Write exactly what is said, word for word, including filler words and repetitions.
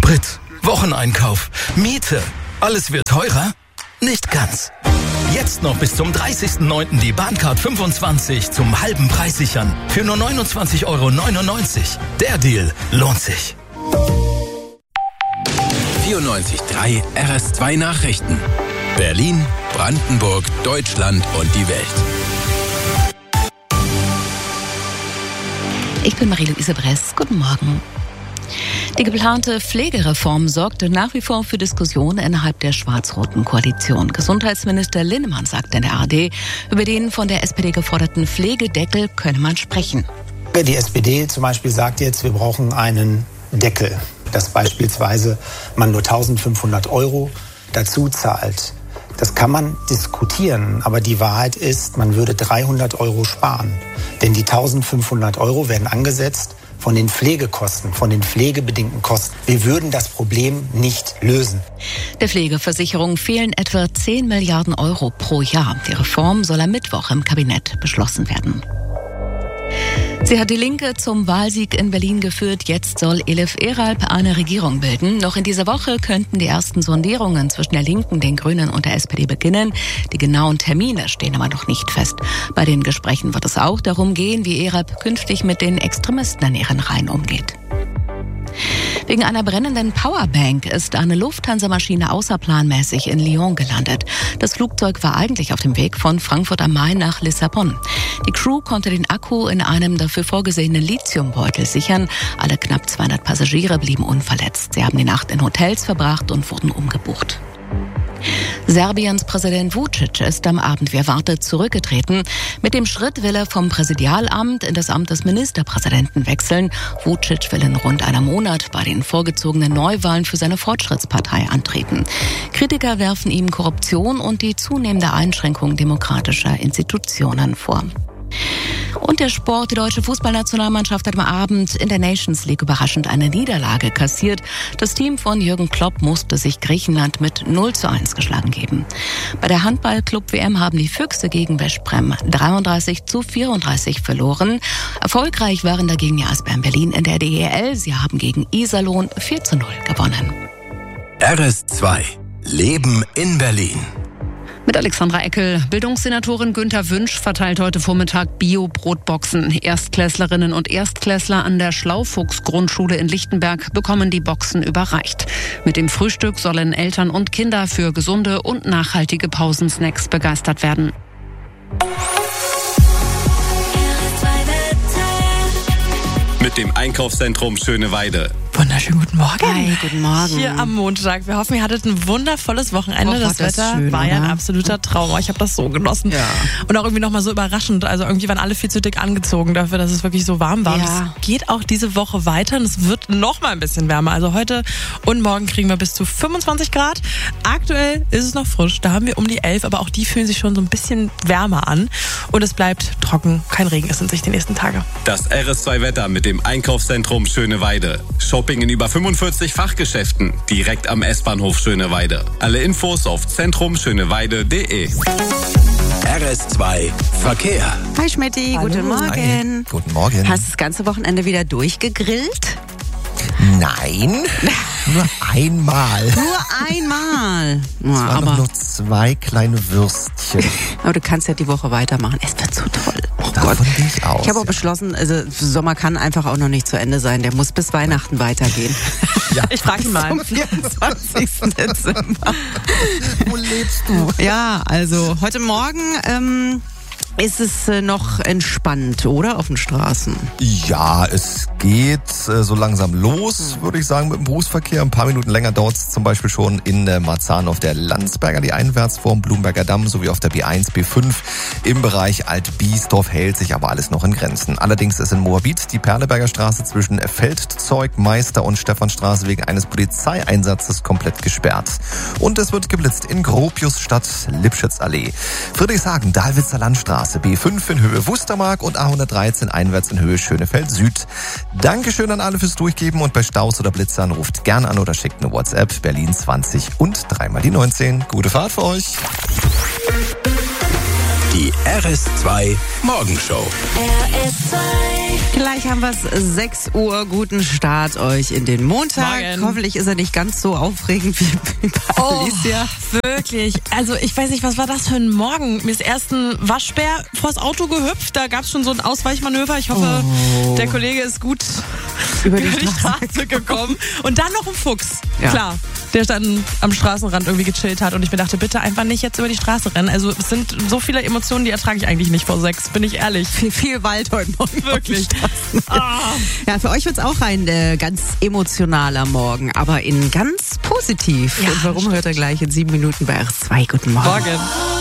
Sprit, Wocheneinkauf, Miete. Alles wird teurer? Nicht ganz. Jetzt noch bis zum dreißigsten neunten die Bahncard fünfundzwanzig zum halben Preis sichern. Für nur neunundzwanzig Euro neunundneunzig. Der Deal lohnt sich. vierundneunzig Komma drei R S zwei Nachrichten. Berlin, Brandenburg, Deutschland und die Welt. Ich bin Marie-Louise Bress. Guten Morgen. Die geplante Pflegereform sorgte nach wie vor für Diskussionen innerhalb der schwarz-roten Koalition. Gesundheitsminister Linnemann sagte in der A R D, über den von der S P D geforderten Pflegedeckel könne man sprechen. Die S P D zum Beispiel sagt jetzt, wir brauchen einen Deckel, dass beispielsweise man nur eintausendfünfhundert Euro dazu zahlt. Das kann man diskutieren, aber die Wahrheit ist, man würde dreihundert Euro sparen. Denn die eintausendfünfhundert Euro werden angesetzt von den Pflegekosten, von den pflegebedingten Kosten. Wir würden das Problem nicht lösen. Der Pflegeversicherung fehlen etwa zehn Milliarden Euro pro Jahr. Die Reform soll am Mittwoch im Kabinett beschlossen werden. Sie hat die Linke zum Wahlsieg in Berlin geführt. Jetzt soll Elif Eralp eine Regierung bilden. Noch in dieser Woche könnten die ersten Sondierungen zwischen der Linken, den Grünen und der S P D beginnen. Die genauen Termine stehen aber noch nicht fest. Bei den Gesprächen wird es auch darum gehen, wie Eralp künftig mit den Extremisten in ihren Reihen umgeht. Wegen einer brennenden Powerbank ist eine Lufthansa-Maschine außerplanmäßig in Lyon gelandet. Das Flugzeug war eigentlich auf dem Weg von Frankfurt am Main nach Lissabon. Die Crew konnte den Akku in einem dafür vorgesehenen Lithiumbeutel sichern. Alle knapp zweihundert Passagiere blieben unverletzt. Sie haben die Nacht in Hotels verbracht und wurden umgebucht. Serbiens Präsident Vučić ist am Abend wie erwartet zurückgetreten. Mit dem Schritt will er vom Präsidialamt in das Amt des Ministerpräsidenten wechseln. Vučić will in rund einem Monat bei den vorgezogenen Neuwahlen für seine Fortschrittspartei antreten. Kritiker werfen ihm Korruption und die zunehmende Einschränkung demokratischer Institutionen vor. Und der Sport. Die deutsche Fußballnationalmannschaft hat am Abend in der Nations League überraschend eine Niederlage kassiert. Das Team von Jürgen Klopp musste sich Griechenland mit null zu eins geschlagen geben. Bei der Handball-Club-W M haben die Füchse gegen Veszprem dreiunddreißig zu vierunddreißig verloren. Erfolgreich waren dagegen die Eisbären Berlin in der D E L. Sie haben gegen Iserlohn vier zu null gewonnen. R S zwei. Leben in Berlin. Mit Alexandra Eckel. Bildungssenatorin Günther Wünsch verteilt heute Vormittag Bio-Brotboxen. Erstklässlerinnen und Erstklässler an der Schlaufuchs-Grundschule in Lichtenberg bekommen die Boxen überreicht. Mit dem Frühstück sollen Eltern und Kinder für gesunde und nachhaltige Pausensnacks begeistert werden. Mit dem Einkaufszentrum Schöneweide. Wunderschönen guten Morgen. Hi, guten Morgen. Hier am Montag. Wir hoffen, ihr hattet ein wundervolles Wochenende. Oh, das, das Wetter schön, war ja ein oder? absoluter Traum. Ich habe das so genossen. Ja. Und auch irgendwie nochmal so überraschend. Also irgendwie waren alle viel zu dick angezogen dafür, dass es wirklich so warm war. Ja. Und es geht auch diese Woche weiter und es wird nochmal ein bisschen wärmer. Also heute und morgen kriegen wir bis zu fünfundzwanzig Grad. Aktuell ist es noch frisch. Da haben wir um die elf, aber auch die fühlen sich schon so ein bisschen wärmer an. Und es bleibt trocken. Kein Regen ist in sich die nächsten Tage. Das R S zwei Wetter mit dem Einkaufszentrum Schöneweide. Shopping in über fünfundvierzig Fachgeschäften direkt am S-Bahnhof Schöneweide. Alle Infos auf zentrumschöneweide punkt de. R S zwei Verkehr. Hi Schmetti, Hallo. guten Morgen. Hi. Guten Morgen. Hast du das ganze Wochenende wieder durchgegrillt? Nein, nur einmal. Nur einmal. Ja, Es waren aber, doch nur zwei kleine Würstchen. aber du kannst ja die Woche weitermachen. Es wird so toll. Oh Davon Gott. gehe ich aus. Ich habe auch beschlossen, also Sommer kann einfach auch noch nicht zu Ende sein. Der muss bis Weihnachten weitergehen. Ja. Ich frage ihn mal. Zum vierundzwanzigsten Dezember. Wo lebst du? Ja, also heute Morgen ähm, ist es äh, noch entspannt, oder? Auf den Straßen. Ja, es geht äh, so langsam los, würde ich sagen, mit dem Berufsverkehr. Ein paar Minuten länger dauert es zum Beispiel schon in äh, Marzahn auf der Landsberger, die Einwärtsform, Blumberger Damm sowie auf der B eins, B fünf. Im Bereich Alt-Biesdorf hält sich aber alles noch in Grenzen. Allerdings ist in Moabit die Perleberger Straße zwischen Feldzeug, Meister und Stephanstraße wegen eines Polizeieinsatzes komplett gesperrt. Und es wird geblitzt in Gropiusstadt, Lipschitzallee. Friedrichshagen, Dahlwitzer Landstraße, B fünf in Höhe Wustermark und A hundertdreizehn einwärts in Höhe Schönefeld Süd. Dankeschön an alle fürs Durchgeben und bei Staus oder Blitzern ruft gern an oder schickt eine WhatsApp Berlin zwanzig und dreimal die neunzehn. Gute Fahrt für euch. Die R S zwei Morgenshow. R S zwei. Gleich haben wir es, sechs Uhr. Guten Start euch in den Montag. Morgen. Hoffentlich ist er nicht ganz so aufregend wie bei Oh, Alicia. wirklich. Also ich weiß nicht, was war das für ein Morgen? Mir ist erst ein Waschbär vors Auto gehüpft. Da gab es schon so ein Ausweichmanöver. Ich hoffe, Oh. der Kollege ist gut Über über die die Straße. Straße gekommen. Und dann noch ein Fuchs. Ja. Klar. Der dann am Straßenrand irgendwie gechillt hat und ich mir dachte, bitte einfach nicht jetzt über die Straße rennen. Also es sind so viele Emotionen, die ertrage ich eigentlich nicht vor sechs, bin ich ehrlich. Viel, viel Wald heute Morgen. Wirklich. Ah. Ja, für euch wird es auch ein äh, ganz emotionaler Morgen, aber in ganz positiv. Ja, und warum hört ihr gleich in sieben Minuten bei R S zwei? Guten Morgen. Morgen.